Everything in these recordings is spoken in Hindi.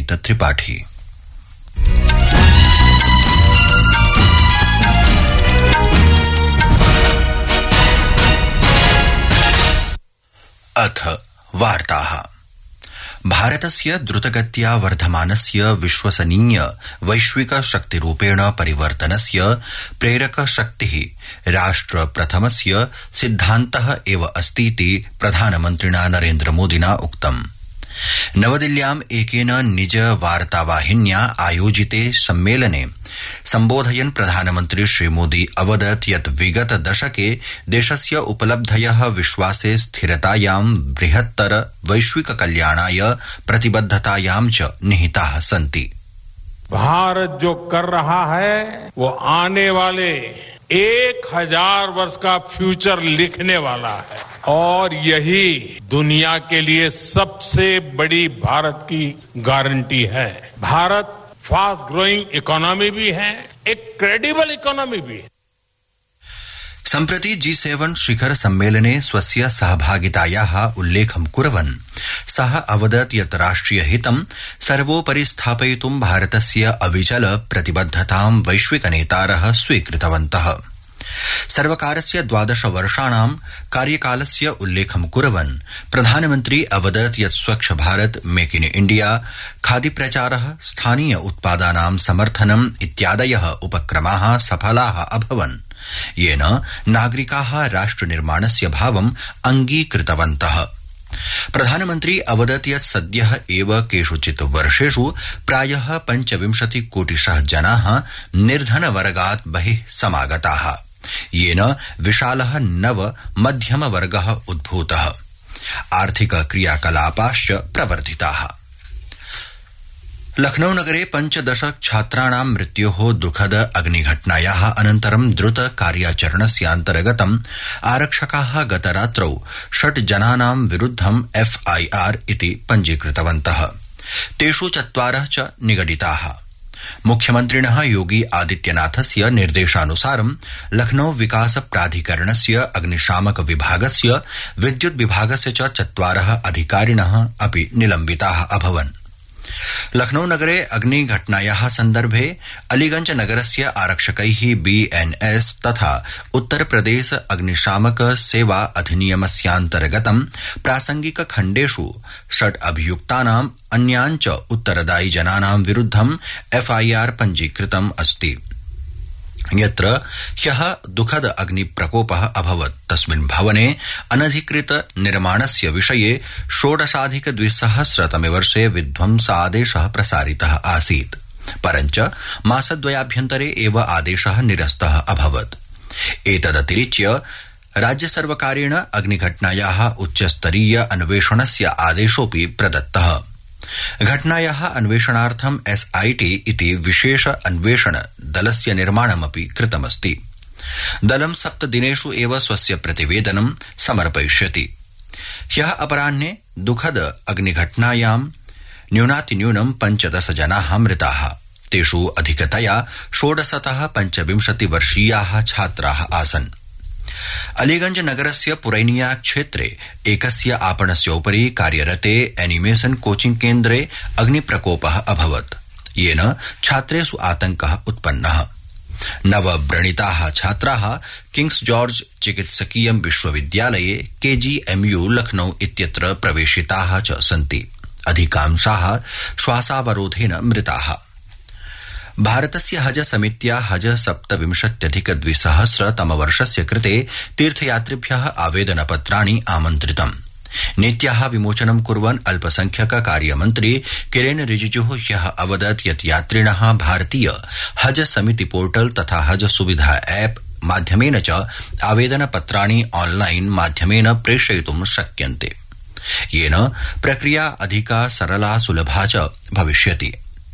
नवनीत त्रिपाठी। अथ वार्ताः। भारतस्य द्रुतगत्या वर्धमानस्य विश्वसनीय वैश्विक शक्तिरूपेण परिवर्तनस्य प्रेरक शक्तिः राष्ट्र प्रथमस्य सिद्धान्तः एव अस्तीति प्रधानमन्त्रिणा नरेन्द्रमोदिना उक्तम्। नवदिल्ल्याम् एकेन निज वार्तावाहिन्या आयोजिते सम्मेलने सम्बोधयन् प्रधानमन्त्री श्रीमोदी अवदत् यत् विगत दशके देशस्य उपलब्धयः विश्वासे स्थिरतायां बृहत्तर वैश्विक कल्याणाय प्रतिबद्धतायां च निहिताः सन्ति। भारत जो कर रहा है वो आने वाले 1000 वर्ष का फ्यूचर लिखने वाला है और यही दुनिया के लिए सबसे बड़ी भारत की गारंटी है। भारत फास्ट ग्रोइंग इकोनॉमी भी है, एक क्रेडिबल इकोनॉमी भी है। सम्प्रति G7 शिखर सम्मेलने स्वस्य सहभागितायाः उल्लेखं कुर्वन् सः अवदत् यत् राष्ट्रियहितं सर्वोपरि स्थापयितुं भारतस्य अविचल प्रतिबद्धतां वैश्विकनेतारः स्वीकृतवन्तः। सर्वकारस्य 12 वर्षाणां कार्यकालस्य उल्लेखं कुर्वन् प्रधानमन्त्री अवदत् यत् स्वच्छ Bharat, make in India, khadi प्रचारः, स्थानीय उत्पादानां समर्थनम् इत्यादयः उपक्रमाः सफलाः अभवन्, येन नागरिकाः राष्ट्रनिर्माणस्य भावम् अङ्गीकृतवन्तः। प्रधानमन्त्री अवदत् यत् सद्यः एव केषुचित् वर्षेषु प्रायः 25 कोटिशः जनाः निर्धनवर्गात् बहिः समागताः, येन विशालः नव मध्यमवर्गः उद्भूतः। आर्थिक क्रियाकलापाश्च प्रवर्धिताः। लखनऊ नगरे 15 छात्राणां मृत्योः दुःखद अग्निघटनायाः अनन्तरं द्रुत कार्याचरणस्यान्तर्गतम् आरक्षकाः गतरात्रौ 6 जनानां विरुद्धं FIR इति पञ्जीकृतवन्तः। तेषु 4 च निगडिताः। मुख्यमन्त्रिणः योगी आदित्यनाथस्य निर्देशानुसारं लखनऊ विकास प्राधिकरणस्य अग्निशामक विभागस्य विद्युत् विभागस्य च 4 अधिकारिणः अपि निलम्बिताः अभवन्। लखनऊ नगरे अग्निघटनायाः सन्दर्भे अलीगंज नगरस्य आरक्षकैः BNS तथा उत्तर प्रदेश अग्निशामक सेवा अधिनियमस्यान्तर्गतं प्रासंगिक खण्डेषु 6 अभियुक्तानाम् अन्यान् च उत्तरदायि जनानां विरुद्धं FIR पञ्जीकृतम् अस्ति। यत्र ह्यः दुःखद अग्निप्रकोपः अभवत् तस्मिन् भवने अनधिकृत निर्माणस्य विषये 16अधिक-2000 वर्षे विध्वंसादेशः प्रसारितः आसीत्, परञ्च मासद्वयाभ्यन्तरे एव आदेशः निरस्तः अभवत्। एतदतिरिच्य राज्यसर्वकारेण अग्निघटनायाः उच्चस्तरीय अन्वेषणस्य आदेशोऽपि प्रदत्तः। घटनायाः अन्वेषणार्थं SIT इति विशेष अन्वेषण दलस्य निर्माणमपि कृतमस्ति। दलं 7 दिनेषु एव स्वस्य प्रतिवेदनं समर्पयिष्यति। ह्यः अपराह्ने दुःखद अग्निघटनायां न्यूनातिन्यूनं 15 जनाः मृताः। तेषु अधिकतया 16-25 वर्षीयाः छात्राः आसन्। अलीगंज नगरस्य पुरैनिया क्षेत्रे एकस्य आपणस्य उपरि कार्यरते एनिमेशन कोचिंग केन्द्रे अग्निप्रकोपः अभवत्, येन छात्रेषु आतङ्कः उत्पन्नः। नवव्रणिताः छात्राः किंग्स जॉर्ज चिकित्सकीय विश्वविद्यालये KGMU लखनऊ इत्यत्र प्रवेशिताः च सन्ति। अधिकांशाः श्वासावरोधेन मृताः। भारतस्य हज समित्या हज 27,200 तमवर्षस्य कृते तीर्थयात्रिभ्यः आवेदनपत्राणि आमन्त्रितम्। नीत्याः विमोचनं कुर्वन् अल्पसंख्यक कार्यमन्त्री किरेन रिजिजुः ह्यः अवदत् यत् यात्रिणः भारतीय हज समिति पोर्टल तथा हज सुविधा ऐप माध्यमेन च आवेदनपत्राणि ऑनलाइन माध्यमेन प्रेषयितुं शक्यन्ते, येन प्रक्रिया अधिका सरला सुलभा च भविष्यति।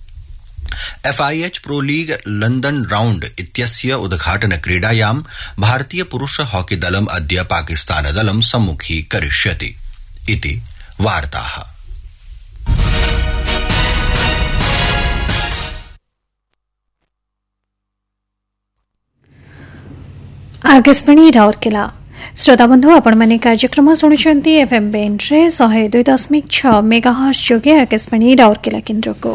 FIH pro league London round इत्यस्य उद्घाटन क्रीडायां भारतीय पुरुष हॉकी दलम् अद्य पाकिस्तान दलं सम्मुखीकरिष्यति इति वार्ताः। आकाशवाणी राउरकेला श्रोता बंधु आपण माने कार्यक्रम शुणुचंती FM बैंड रे 102.6 मेगाहर्ट्ज जोगे आकाशवाणी राउरकेला केन्द्र को।